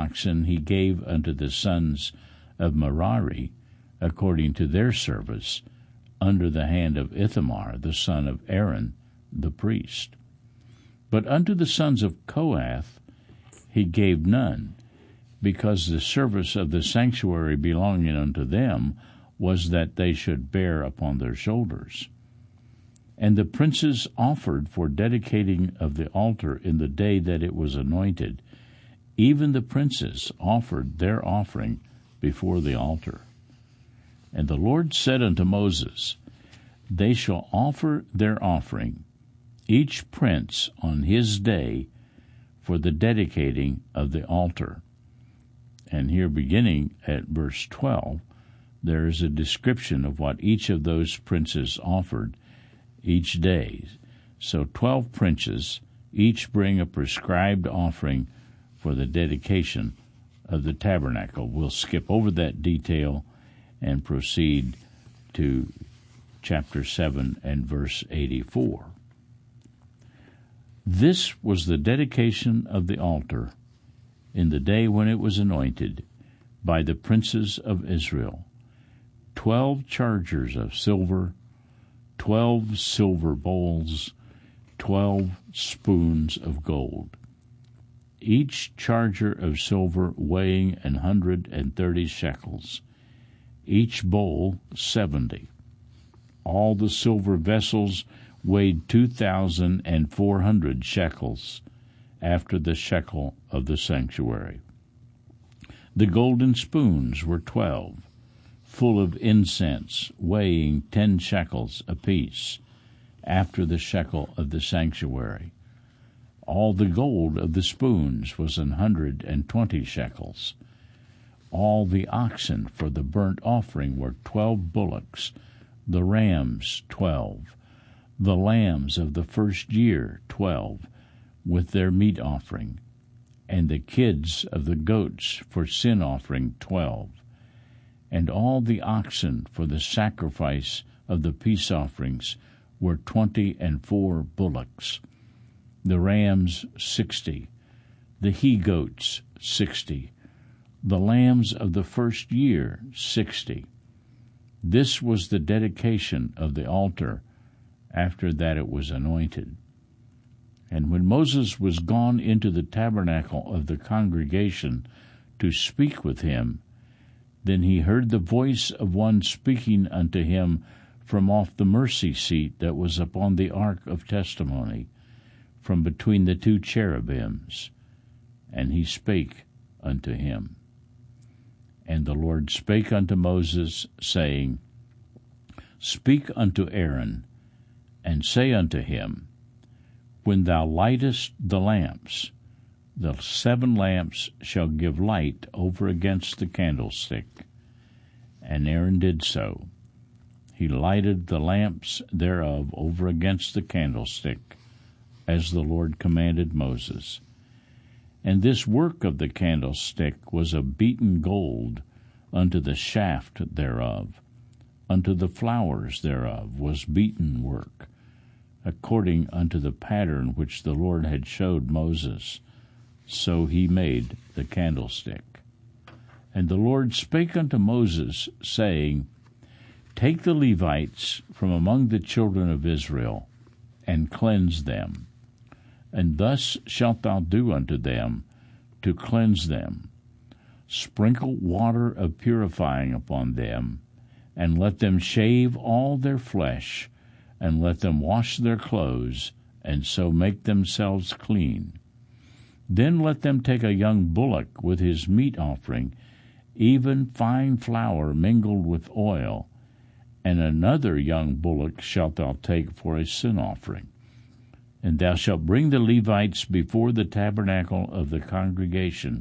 oxen he gave unto the sons of Merari, according to their service, under the hand of Ithamar the son of Aaron the priest. But unto the sons of Kohath he gave none, because the service of the sanctuary belonging unto them was that they should bear upon their shoulders. And the princes offered for dedicating of the altar in the day that it was anointed. Even the princes offered their offering before the altar. And the Lord said unto Moses, They shall offer their offering, each prince on his day, for the dedicating of the altar. And here, beginning at verse 12, there is a description of what each of those princes offered each day. So 12 princes each bring a prescribed offering for the dedication of the tabernacle. We'll skip over that detail and proceed to chapter 7 and verse 84. This was the dedication of the altar in the day when it was anointed by the princes of Israel. 12 chargers of silver, 12 silver bowls, 12 spoons of gold, each charger of silver weighing 130 shekels, each bowl 70. All the silver vessels weighed 2,400 shekels, after the shekel of the sanctuary. The golden spoons were 12, full of incense, weighing 10 shekels apiece, after the shekel of the sanctuary. All the gold of the spoons was 120 shekels. All the oxen for the burnt offering were 12 bullocks, the rams 12, the lambs of the first year 12, with their meat offering, and the kids of the goats for sin offering 12, and all the oxen for the sacrifice of the peace offerings were 24 bullocks, the rams 60, the he-goats 60, the lambs of the first year 60. This was the dedication of the altar after that it was anointed. And when Moses was gone into the tabernacle of the congregation to speak with him, then he heard the voice of one speaking unto him from off the mercy seat that was upon the ark of testimony, from between the two cherubims. And he spake unto him. And the Lord spake unto Moses, saying, Speak unto Aaron, and say unto him, When thou lightest the lamps, the 7 lamps shall give light over against the candlestick. And Aaron did so. He lighted the lamps thereof over against the candlestick, as the Lord commanded Moses. And this work of the candlestick was of beaten gold unto the shaft thereof. Unto the flowers thereof was beaten work, according unto the pattern which the Lord had showed Moses. So he made the candlestick. And the Lord spake unto Moses, saying, Take the Levites from among the children of Israel, and cleanse them. And thus shalt thou do unto them, to cleanse them. Sprinkle water of purifying upon them, and let them shave all their flesh, and let them wash their clothes, and so make themselves clean. Then let them take a young bullock with his meat offering, even fine flour mingled with oil, and another young bullock shalt thou take for a sin offering. And thou shalt bring the Levites before the tabernacle of the congregation,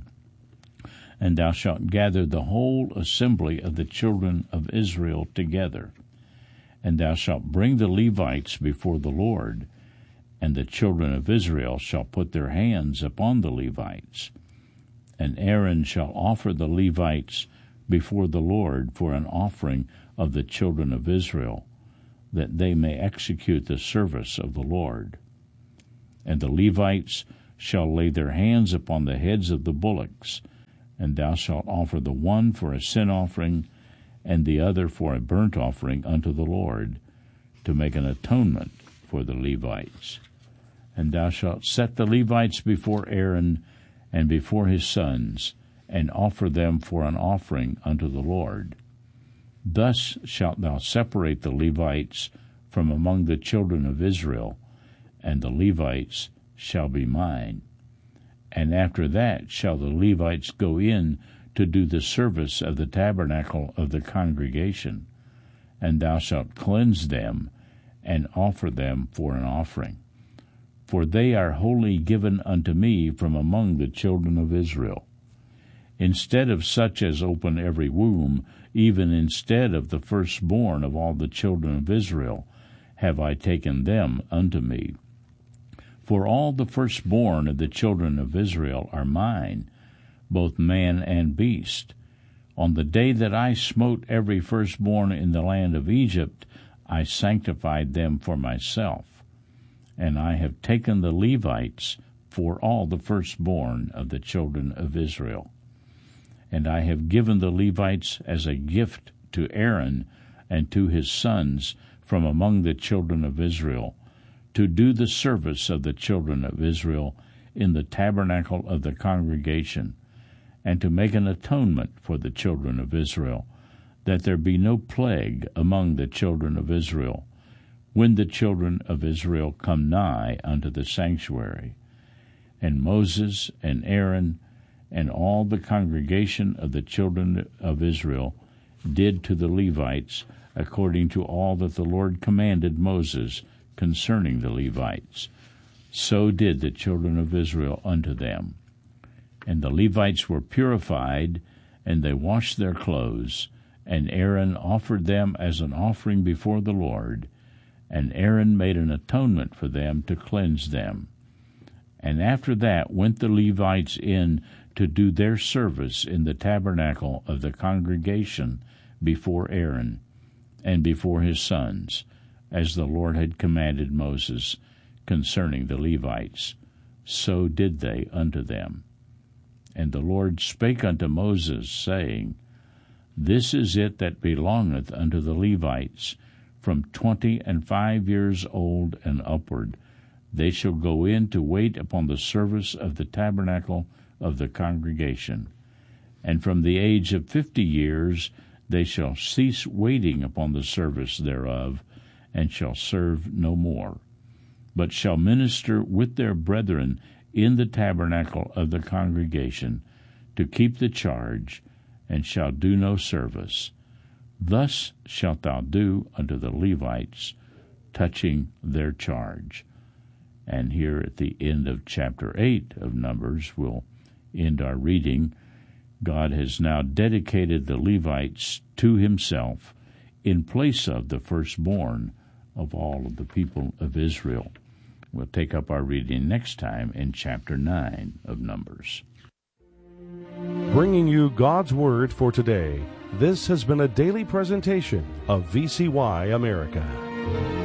and thou shalt gather the whole assembly of the children of Israel together. And thou shalt bring the Levites before the Lord, and the children of Israel shall put their hands upon the Levites. And Aaron shall offer the Levites before the Lord for an offering of the children of Israel, that they may execute the service of the Lord. And the Levites shall lay their hands upon the heads of the bullocks, And thou shalt offer the one for a sin offering, and the other for a burnt offering unto the Lord, to make an atonement for the Levites. And thou shalt set the Levites before Aaron and before his sons, and offer them for an offering unto the Lord. Thus shalt thou separate the Levites from among the children of Israel, and the Levites shall be mine. And after that shall the Levites go in to do the service of the tabernacle of the congregation, and thou shalt cleanse them, and offer them for an offering. For they are wholly given unto me from among the children of Israel. Instead of such as open every womb, even instead of the firstborn of all the children of Israel, have I taken them unto me. For all the firstborn of the children of Israel are mine, both man and beast. On the day that I smote every firstborn in the land of Egypt, I sanctified them for myself. And I have taken the Levites for all the firstborn of the children of Israel. And I have given the Levites as a gift to Aaron and to his sons from among the children of Israel, to do the service of the children of Israel in the tabernacle of the congregation, and to make an atonement for the children of Israel, that there be no plague among the children of Israel, when the children of Israel come nigh unto the sanctuary. And Moses and Aaron and all the congregation of the children of Israel did to the Levites according to all that the Lord commanded Moses concerning the Levites. So did the children of Israel unto them. And the Levites were purified, and they washed their clothes, and Aaron offered them as an offering before the Lord, and Aaron made an atonement for them to cleanse them. And after that went the Levites in to do their service in the tabernacle of the congregation before Aaron and before his sons, as the Lord had commanded Moses concerning the Levites. So did they unto them. And the Lord spake unto Moses, saying, This is it that belongeth unto the Levites, from 25 years old and upward. They shall go in to wait upon the service of the tabernacle of the congregation. And from the age of 50 years they shall cease waiting upon the service thereof, and shall serve no more, but shall minister with their brethren in the tabernacle of the congregation, to keep the charge, and shall do no service. Thus shalt thou do unto the Levites, touching their charge. And here at the end of chapter 8 of Numbers, we'll end our reading. God has now dedicated the Levites to himself in place of the firstborn of all of the people of Israel. We'll take up our reading next time in chapter 9 of Numbers. Bringing you God's Word for today, this has been a daily presentation of VCY America.